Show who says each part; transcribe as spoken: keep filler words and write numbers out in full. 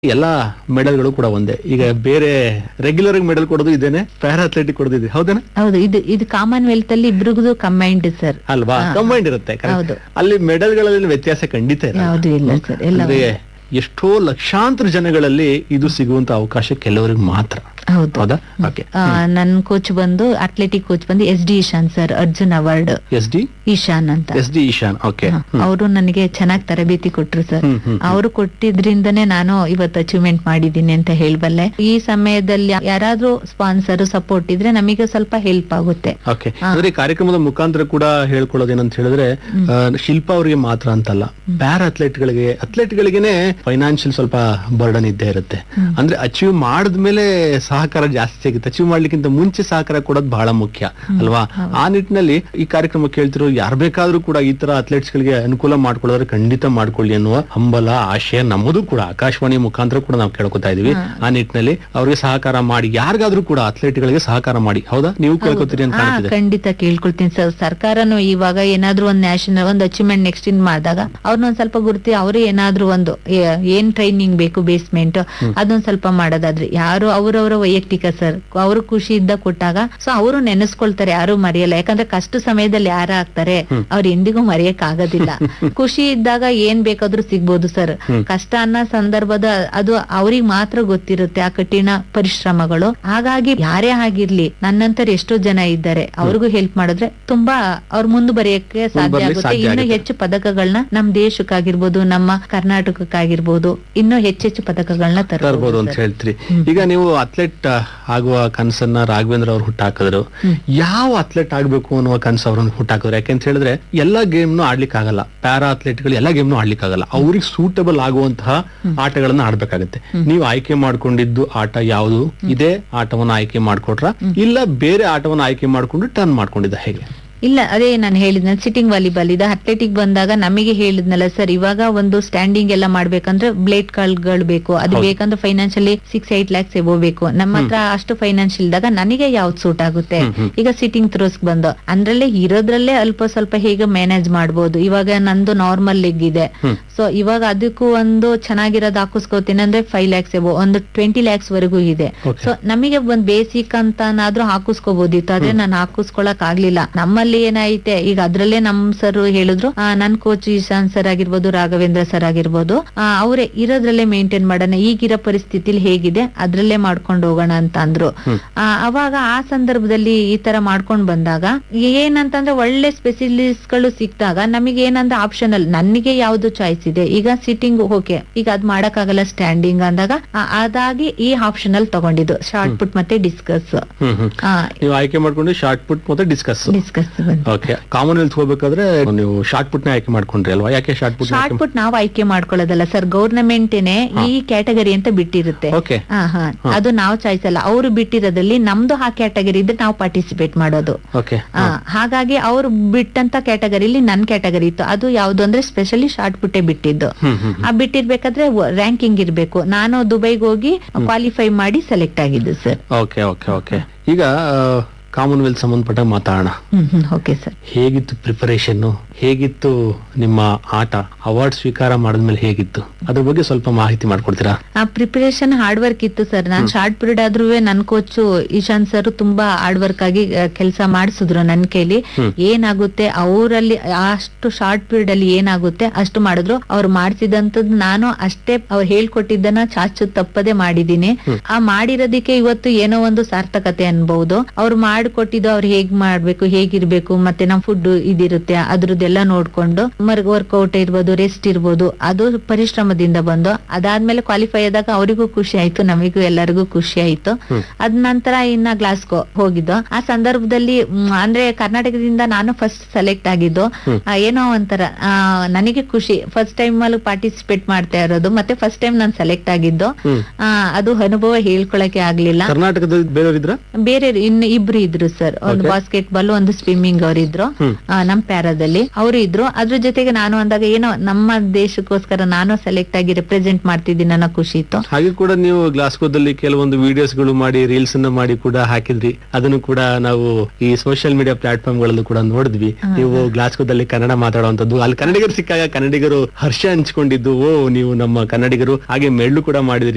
Speaker 1: ಎಲ್ಲಾ ಮೆಡಲ್ಗಳು ಕೂಡ ಒಂದೇ. ಈಗ ಬೇರೆ ರೆಗ್ಯುಲರ್ ಮೆಡಲ್ ಕೊಡೋದು ಇದೇನೆ, ಪ್ಯಾರಾ ಅಥ್ಲೆಟಿಕ್ ಕೊಡೋದು ಇದೆ, ಹೌದೇನಾ?
Speaker 2: ಹೌದು, ಇದು ಇದು ಕಾಮನ್ವೆಲ್ತ್ ಅಲ್ಲಿ ಇಬ್ರಿಗೂ ಕಂಬೈಂಡ್ ಸರ್.
Speaker 1: ಅಲ್ವಾ, ಕಂಬೈಂಡ್ ಇರುತ್ತೆ.
Speaker 2: ಹೌದು.
Speaker 1: ಅಲ್ಲಿ ಮೆಡಲ್ಗಳಲ್ಲಿ ವ್ಯತ್ಯಾಸ ಖಂಡಿತ ಇರಲ್ಲ.
Speaker 2: ಯಾವುದು ಇಲ್ಲ ಸರ್, ಎಲ್ಲ
Speaker 1: ಅಂದ್ರೆ ಎಷ್ಟೋ ಲಕ್ಷಾಂತರ ಜನಗಳಲ್ಲಿ ಇದು ಸಿಗುವಂತ ಅವಕಾಶ ಕೆಲವರಿಗೆ ಮಾತ್ರ.
Speaker 2: ಹೌದು.
Speaker 1: ಹೌದಾ? ಓಕೆ.
Speaker 2: ನನ್ ಕೋಚ್ ಬಂದು ಅಥ್ಲೆಟಿಕ್ ಕೋಚ್ ಬಂದು S D Ishan sir, Arjun award.
Speaker 1: S D
Speaker 2: Ishan ಅಂತ.
Speaker 1: S D Ishan. ಓಕೆ.
Speaker 2: ಅವರು ನನಗೆ ಚೆನ್ನಾಗಿ ತರಬೇತಿ ಕೊಟ್ರು ಸರ್. ಅವರು ಕೊಟ್ಟಿದ್ರಿಂದನೇ ನಾನು ಇವತ್ತು ಅಚೀವ್ಮೆಂಟ್ ಮಾಡಿದ್ದೀನಿ ಅಂತ ಹೇಳ್ಬಲ್ಲೆ. ಈ ಸಮಯದಲ್ಲಿ ಯಾರಾದ್ರೂ ಸ್ಪಾನ್ಸರ್ ಸಪೋರ್ಟ್ ಇದ್ರೆ ನಮಗೆ ಸ್ವಲ್ಪ ಹೆಲ್ಪ್ ಆಗುತ್ತೆ.
Speaker 1: ಓಕೆ. ಅಂದ್ರೆ ಈ ಕಾರ್ಯಕ್ರಮದ ಮುಖಾಂತರ ಕೂಡ ಹೇಳ್ಕೊಳ್ಳೋದೇನಂತ ಹೇಳಿದ್ರೆ, ಆ, ಶಿಲ್ಪ ಅವರಿಗೆ ಮಾತ್ರ ಅಂತಲ್ಲ, ಪ್ಯಾರಾ ಅಥ್ಲೆಟ್ ಗಳಿಗೆ ಅಥ್ಲೆಟ್ ಗಳಿಗೆನೆ ಫೈನಾನ್ಷಿಯಲ್ ಸ್ವಲ್ಪ ಬರ್ಡನ್ ಇದ್ದೇ ಇರುತ್ತೆ. ಅಂದ್ರೆ ಅಚೀವ್ ಮಾಡಿದ್ಮೇಲೆ ಸಹಕಾರ ಜಾಸ್ತಿ ಸಿಗುತ್ತೆ. ಅಚೀವ್ ಮಾಡ್ಲಿಕ್ಕಿಂತ ಮುಂಚೆ ಸಹಕಾರ ಕೊಡೋದು ಬಹಳ ಮುಖ್ಯ ಅಲ್ವಾ? ಆ ನಿಟ್ಟಿನಲ್ಲಿ ಈ ಕಾರ್ಯಕ್ರಮ ಕೇಳ್ತಿರೋ ಯಾರು ಬೇಕಾದ್ರೂ ಕೂಡ ಈ ತರ ಅಥ್ಲೆಟ್ಸ್ ಗಳಿಗೆ ಅನುಕೂಲ ಮಾಡ್ಕೊಳ್ಳೋದ್ರೆ ಖಂಡಿತ ಮಾಡ್ಕೊಳ್ಳಿ ಅನ್ನುವ ಹಂಬಲ, ಆಶಯ ನಮ್ಮದು ಕೂಡ ಆಕಾಶವಾಣಿ ಮುಖಾಂತರ ಕೂಡ ನಾವು ಕೇಳ್ಕೊತಾ ಇದೀವಿ. ಆ ನಿಟ್ಟಿನಲ್ಲಿ ಅವ್ರಿಗೆ ಸಹಕಾರ ಮಾಡಿ, ಯಾರಿಗಾದ್ರೂ ಕೂಡ ಅಥ್ಲೆಟ್ ಗಳಿಗೆ ಸಹಕಾರ ಮಾಡಿ. ಹೌದಾ? ನೀವು ಕೇಳ್ಕೊತೀರಿ ಅಂತ ಕಾಣ್ತಿದೆ.
Speaker 2: ಖಂಡಿತ ಕೇಳ್ಕೊಳ್ತೀನಿ ಸರ್. ಸರ್ಕಾರನು ಇವಾಗ ಏನಾದ್ರೂ ಒಂದು ನ್ಯಾಷನಲ್ ಒಂದು ಅಚೀವ್ಮೆಂಟ್ ನೆಕ್ಸ್ಟ್ ಇನ್ ಮಾಡಿದಾಗ ಅವ್ರನ್ನೊಂದ್ ಸ್ವಲ್ಪ ಗುರುತಿ ಅವರು ಏನಾದ್ರೂ ಒಂದು ಏನ್ ಟ್ರೈನಿಂಗ್ ಬೇಕು ಬೇಸ್ಮೆಂಟ್ ಅದೊಂದ್ ಸ್ವಲ್ಪ ಮಾಡೋದಾದ್ರೆ, ಯಾರು ಅವರವರ ವೈಯಕ್ತಿಕ ಸರ್, ಅವರು ಖುಷಿ ಇದ್ದ ಕೊಟ್ಟಾಗ ಸೊ ಅವರು ನೆನೆಸ್ಕೊಳ್ತಾರೆ, ಯಾರು ಮರೆಯಲ್ಲ. ಯಾಕಂದ್ರೆ ಕಷ್ಟ ಸಮಯದಲ್ಲಿ ಯಾರ ಆಗ್ತಾರೆ, ಅವ್ರು ಎಂದಿಗೂ ಮರೆಯಕ್ ಆಗೋದಿಲ್ಲ. ಖುಷಿ ಇದ್ದಾಗ ಏನ್ ಬೇಕಾದ್ರೂ ಸಿಗ್ಬೋದು ಸರ್. ಕಷ್ಟ ಅನ್ನೋ ಸಂದರ್ಭದ ಅದು ಅವ್ರಿಗೆ ಮಾತ್ರ ಗೊತ್ತಿರುತ್ತೆ, ಆ ಕಠಿಣ ಪರಿಶ್ರಮಗಳು. ಹಾಗಾಗಿ ಯಾರೇ ಆಗಿರ್ಲಿ, ನನ್ನಂತರ ಎಷ್ಟೋ ಜನ ಇದ್ದಾರೆ, ಅವ್ರಿಗೂ ಹೆಲ್ಪ್ ಮಾಡಿದ್ರೆ ತುಂಬಾ ಅವ್ರ ಮುಂದೆ ಬರೆಯಕ್ಕೆ ಸಾಧ್ಯ ಆಗುತ್ತೆ. ಇನ್ನು ಹೆಚ್ಚು ಪದಕಗಳನ್ನ ನಮ್ ದೇಶಕ್ಕಾಗಿರ್ಬೋದು, ನಮ್ಮ ಕರ್ನಾಟಕಕ್ಕಾಗಿರ್ಬೋದು, ಇನ್ನೂ ಹೆಚ್ಚೆಚ್ಚು ಪದಕಗಳನ್ನ
Speaker 1: ತರಬಹುದು ಅಂತ ಹೇಳ್ತೀರಿ. ಈಗ ನೀವು ಅಥ್ಲೆಟ್ ಆಗುವ ಕನಸನ್ನ ರಾಘವೇಂದ್ರ ಅವ್ರು ಹುಟ್ಟಾಕಿದ್ರು. ಯಾವ ಅಥ್ಲೆಟ್ ಆಗ್ಬೇಕು ಅನ್ನುವ ಕನಸು ಅವ್ರನ್ನ ಹುಟ್ಟಾಕಿದ್ರು? ಯಾಕೆಂತ ಹೇಳಿದ್ರೆ ಎಲ್ಲಾ ಗೇಮ್ನು ಆಡ್ಲಿಕ್ಕೆ ಆಗಲ್ಲ, ಪ್ಯಾರಾ ಅಥ್ಲೆಟ್ ಗಳು ಎಲ್ಲಾ ಗೇಮ್ನು ಆಡ್ಲಿಕ್ಕೆ ಆಗಲ್ಲ. ಅವ್ರಿಗೆ ಸೂಟಬಲ್ ಆಗುವಂತಹ ಆಟಗಳನ್ನ ಆಡ್ಬೇಕಾಗತ್ತೆ. ನೀವು ಆಯ್ಕೆ ಮಾಡ್ಕೊಂಡಿದ್ದು ಆಟ ಯಾವುದು? ಇದೇ ಆಟವನ್ನ ಆಯ್ಕೆ ಮಾಡ್ಕೊಟ್ರ, ಇಲ್ಲ ಬೇರೆ ಆಟವನ್ನ ಆಯ್ಕೆ ಮಾಡ್ಕೊಂಡು ಟರ್ನ್ ಮಾಡ್ಕೊಂಡಿದ್ದ, ಹೇಗೆ?
Speaker 2: ಇಲ್ಲ, ಅದೇ ನಾನು ಹೇಳಿದ್ನ ಸಿಟ್ಟಿಂಗ್ ವಾಲಿಬಾಲ್ ಇದೆ. ಅಥ್ಲೆಟಿಕ್ ಬಂದಾಗ ನಮಗೆ ಹೇಳಿದ್ನಲ್ಲ ಸರ್, ಇವಾಗ ಒಂದು ಸ್ಟ್ಯಾಂಡಿಂಗ್ ಎಲ್ಲ ಮಾಡ್ಬೇಕಂದ್ರೆ ಬ್ಲೇಡ್ ಕಾಲ್ಗಳು ಬೇಕು. ಅದು ಬೇಕಂದ್ರೆ financially six eight lakhs above ಬೇಕು. ನಮ್ಮ ಹತ್ರ ಅಷ್ಟು ಫೈನಾನ್ಷಿಯಲ್ ಇದ್ದಾಗ ನನಗೆ ಯಾವ್ದು ಸೂಟ್ ಆಗುತ್ತೆ. ಈಗ ಸಿಟ್ಟಿಂಗ್ ಥ್ರೋಸ್ ಬಂದು ಅಂದ್ರಲ್ಲೇ ಇರೋದ್ರಲ್ಲೇ ಅಲ್ಪ ಸ್ವಲ್ಪ ಹೇಗೆ ಮ್ಯಾನೇಜ್ ಮಾಡ್ಬೋದು. ಇವಾಗ ನಂದು ನಾರ್ಮಲ್ ಲೆಗ್ ಇದೆ, ಸೊ ಇವಾಗ ಅದಕ್ಕೂ ಒಂದು ಚೆನ್ನಾಗಿರೋದು ಹಾಕಿಸ್ಕೋತೀನಿ ಅಂದ್ರೆ ಫೈವ್ ಲ್ಯಾಕ್ಸ್ ಎಬೋ, ಒಂದು ಟ್ವೆಂಟಿ ಲ್ಯಾಕ್ಸ್ ವರೆಗೂ ಇದೆ. ಸೊ ನಮಗೆ ಒಂದ್ ಬೇಸಿಕ್ ಅಂತಾದ್ರೂ ಹಾಕಿಸ್ಕೋಬಹುದಿತ್ತು, ಆದ್ರೆ ನಾನು ಹಾಕಿಸ್ಕೊಳಕ್ ಆಗ್ಲಿಲ್ಲ. ನಮ್ಮಲ್ಲಿ ಏನೈತೆ ಈಗ ಅದ್ರಲ್ಲೇ ನಮ್ ಸರ್ ಹೇಳಿದ್ರು, ನನ್ ಕೋಚ್ ಇಶಾನ್ ಸರ್ ಆಗಿರ್ಬೋದು, ರಾಘವೇಂದ್ರ ಸರ್ ಆಗಿರ್ಬೋದು, ಅವರೇ ಇರೋದ್ರಲ್ಲೇ ಮೇಂಟೈನ್ ಮಾಡೋಣ, ಈಗಿರೋ ಪರಿಸ್ಥಿತಿಲಿ ಹೇಗಿದೆ ಅದ್ರಲ್ಲೇ ಮಾಡ್ಕೊಂಡು ಹೋಗೋಣ ಅಂತ ಅಂದ್ರು. ಅವಾಗ ಆ ಸಂದರ್ಭದಲ್ಲಿ ಈ ತರ ಮಾಡ್ಕೊಂಡ್ ಬಂದಾಗ ಏನಂತಂದ್ರೆ ಒಳ್ಳೆ ಸ್ಪೆಷಲಿಸ್ಟ್ ಗಳು ಸಿಕ್ತಾಗ ನಮಗೆ ಏನಂದ್ರೆ ಆಪ್ಷನಲ್ ನನಗೆ ಯಾವ್ದು ಚಾಯ್ಸ್ ಇದೆ. ಈಗ ಸಿಟ್ಟಿಂಗ್ ಓಕೆ, ಈಗ ಅದ್ ಮಾಡಕ್ ಆಗಲ್ಲ ಸ್ಟ್ಯಾಂಡಿಂಗ್ ಅಂದಾಗ ಅದಾಗಿ ಈ ಆಪ್ಷನಲ್ ತಗೊಂಡಿದ್ದು ಶಾರ್ಟ್ ಪುಟ್ ಮತ್ತೆ ಡಿಸ್ಕಸ್.
Speaker 1: ನೀವು ಆಯ್ಕೆ ಮಾಡ್ಕೊಂಡು ಶಾರ್ಟ್ ಪುಟ್ ಮತ್ತೆ ಡಿಸ್ಕಸ್
Speaker 2: ಡಿಸ್ಕಸ್
Speaker 1: ಓಕೆ. ಕಾಮನ್ವೆಲ್ತ್ ಹೋಗ್ಬೇಕಾದ್ರೆ ನೀವು ಶಾರ್ಟ್ ಪುಟ್ ನ ಆಯ್ಕೆ ಮಾಡ್ಕೊಂಡ್ರಿ ಅಲ್ವಾ? ಯಾಕೆ ಶಾರ್ಟ್ ಪುಟ್?
Speaker 2: ಶಾರ್ಟ್ ಪುಟ್ ನಾವು ಆಯ್ಕೆ ಮಾಡ್ಕೊಳ್ಳೋದಲ್ಲ ಸರ್, ಗೌರ್ನಮೆಂಟೇನೆ ಈ ಕ್ಯಾಟಗರಿ ಅಂತ ಬಿಟ್ಟಿರುತ್ತೆ. ಅದು ನಾವು ಚಾಯ್ಸ್ ಅಲ್ಲ, ಅವರು ಬಿಟ್ಟಿರೋದ್ರಲ್ಲಿ ನಮ್ದು ಆ ಕ್ಯಾಟಗರಿ ಇದ್ರೆ ನಾವು ಪಾರ್ಟಿಸಿಪೇಟ್ ಮಾಡೋದು. ಹಾಗಾಗಿ ಅವ್ರು ಬಿಟ್ಟಂತ ಕ್ಯಾಟಗರಿಲಿ ನನ್ ಕ್ಯಾಟಗರಿ ಇತ್ತು. ಅದು ಯಾವ್ದು ಅಂದ್ರೆ ಸ್ಪೆಷಲಿ ಶಾರ್ಟ್ ಪುಟ್ಟೆ ಬಿಟ್ಟಿದ್ದು. ಆ ಬಿಟ್ಟಿರ್ಬೇಕಾದ್ರೆ ರ್ಯಾಂಕಿಂಗ್ ಇರ್ಬೇಕು. ನಾನು ದುಬೈಗೆ ಹೋಗಿ ಕ್ವಾಲಿಫೈ ಮಾಡಿ ಸೆಲೆಕ್ಟ್ ಆಗಿದ್ದು ಸರ್.
Speaker 1: Okay okay okay. ಈಗ ಕಾಮನ್ವೆಲ್ತ್ ಸಂಬಂಧಪಟ್ಟ ಮಾತಾಡೋಣ.
Speaker 2: Okay sir.
Speaker 1: ಹೇಗಿತ್ತು ಪ್ರಿಪರೇಷನ್? ಹೇಗಿತ್ತು ನಿಮ್ಮ ಆಟ? ಅವಾರ್ಡ್ ಸ್ವೀಕಾರ ಮಾಡಿದ್ಮೇಲೆ ಹೇಗಿತ್ತು? ಅದ್ರ ಬಗ್ಗೆ ಸ್ವಲ್ಪ ಮಾಹಿತಿ ಮಾಡ್ಕೊಡ್ತೀರಾ?
Speaker 2: ಆ ಪ್ರಿಪರೇಷನ್ ಹಾರ್ಡ್ ವರ್ಕ್ ಇತ್ತು ಸರ್. ನಾನ್ ಶಾರ್ಟ್ ಪೀರಿಯಡ್ ಆದ್ರೂ ನನ್ ಕೋಚ್ ಇಶಾನ್ ಸರ್ ತುಂಬಾ ಹಾರ್ಡ್ ವರ್ಕ್ ಆಗಿ ಕೆಲಸ ಮಾಡಿಸಿದ್ರು ನನ್ ಕೈಲಿ. ಏನಾಗುತ್ತೆ ಅವರಲ್ಲಿ ಅಷ್ಟು ಶಾರ್ಟ್ ಪೀರಿಯಡ್ ಅಲ್ಲಿ ಏನಾಗುತ್ತೆ ಅಷ್ಟು ಮಾಡಿದ್ರು. ಅವ್ರು ಮಾಡ್ಸಿದಂತದ್ ನಾನು ಅಷ್ಟೇ ಅವ್ರು ಹೇಳ್ಕೊಟ್ಟಿದ್ದನ್ನ ಚಾಚು ತಪ್ಪದೆ ಮಾಡಿದೀನಿ. ಆ ಮಾಡಿರೋದಕ್ಕೆ ಇವತ್ತು ಏನೋ ಒಂದು ಸಾರ್ಥಕತೆ ಅನ್ಬಹುದು. ಅವ್ರು ಮಾಡ್ಕೊಟ್ಟಿದ್ದು ಅವ್ರು ಹೇಗ್ ಮಾಡ್ಬೇಕು, ಹೇಗಿರ್ಬೇಕು, ಮತ್ತೆ ನಮ್ ಫುಡ್ ಇದಿರುತ್ತೆ ಅದ್ರದ್ದೆಲ್ಲ ನೋಡ್ಕೊಂಡು ವರ್ಕೌಟ್ ಇರ್ಬೋದು, ರೆಸ್ಟ್ ಇರ್ಬೋದು, ಅದು ಪರಿಶ್ರಮದಿಂದ ಬಂದು ಅದಾದ್ಮೇಲೆ ಕ್ವಾಲಿಫೈ ಆದಾಗ ಅವರಿಗೂ ಖುಷಿ ಆಯ್ತು, ನಮಿಗೂ ಎಲ್ಲರಿಗೂ ಖುಷಿ ಆಯ್ತು. ಅದ್ ನಂತರ ಇನ್ನ ಗ್ಲಾಸ್ಗೋ ಹೋಗಿದ್ದು. ಆ ಸಂದರ್ಭದಲ್ಲಿ ಅಂದ್ರೆ ಕರ್ನಾಟಕದಿಂದ ನಾನು ಫಸ್ಟ್ ಸೆಲೆಕ್ಟ್ ಆಗಿದ್ದು. ಏನೋ ಒಂಥರ ನನಗೆ ಖುಷಿ, ಫಸ್ಟ್ ಟೈಮ್ ಅಲ್ಲಿ ಪಾರ್ಟಿಸಿಪೇಟ್ ಮಾಡ್ತಾ ಇರೋದು, ಮತ್ತೆ ಫಸ್ಟ್ ಟೈಮ್ ನಾನು ಸೆಲೆಕ್ಟ್ ಆಗಿದ್ದು. ಅದು ಅನುಭವ ಹೇಳ್ಕೊಳಕ್ಕೆ ಆಗ್ಲಿಲ್ಲ.
Speaker 1: ಕರ್ನಾಟಕದ
Speaker 2: ಬೇರೆ ಇನ್ನು ಇಬ್ರು ಇದ್ರು ಸರ್, ಒಂದು ಬಾಸ್ಕೆಟ್ ಬಾಲ್, ಒಂದು ಸ್ವಿಮ್ಮಿಂಗ್ ಅವ್ರು ಇದ್ರು ನಮ್ ಪ್ಯಾರಾದಲ್ಲಿ, ಅವರು ಇದ್ರು. ಅದ್ರ ಜೊತೆಗೆ ನಾನು ಅಂದಾಗ ಏನೋ ನಮ್ಮ ದೇಶಕ್ಕೋಸ್ಕರ ನಾನು ಸೆಲೆಕ್ಟ್ ಆಗಿ ರೆಪ್ರೆಸೆಂಟ್ ಮಾಡ್ತಿದ್ದೀನಿ ಅನ್ನೋ ಖುಷಿ ಇತ್ತು.
Speaker 1: ಹಾಗೆ ಕೂಡ ನೀವು ಗ್ಲಾಸ್ಗೋದಲ್ಲಿ ಕೆಲವೊಂದು ವಿಡಿಯೋಸ್ ಗಳು ಮಾಡಿ ರೀಲ್ಸ್ ಅನ್ನ ಮಾಡಿ ಕೂಡ ಹಾಕಿದ್ರಿ. ಅದನ್ನು ಕೂಡ ನಾವು ಈ ಸೋಷಿಯಲ್ ಮೀಡಿಯಾ ಪ್ಲಾಟ್ಫಾರ್ಮ್ ಗಳಲ್ಲೂ ಕೂಡ ನೋಡಿದ್ವಿ. ನೀವು ಗ್ಲಾಸ್ಗೋದಲ್ಲಿ ಕನ್ನಡ ಮಾತಾಡುವಂತದ್ದು, ಅಲ್ಲಿ ಕನ್ನಡಿಗರು ಸಿಕ್ಕಾಗ ಕನ್ನಡಿಗರು ಹರ್ಷ ಹಂಚ್ಕೊಂಡಿದ್ದು, ಓ ನೀವು ನಮ್ಮ ಕನ್ನಡಿಗರು, ಹಾಗೆ ಮೆಳ್ಳು ಕೂಡ ಮಾಡಿದ್ರಿ.